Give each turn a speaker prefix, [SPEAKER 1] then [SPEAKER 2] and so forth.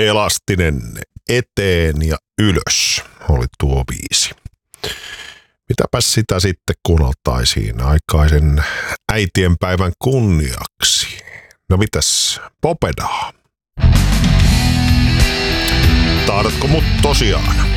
[SPEAKER 1] elastinen eteen ja ylös oli tuo biisi. Mitäpäs sitä sitten kuunneltaisiin aikaisen äitienpäivän kunniaksi? No mitäs, Popedaa? Tahdotko mut tosiaan?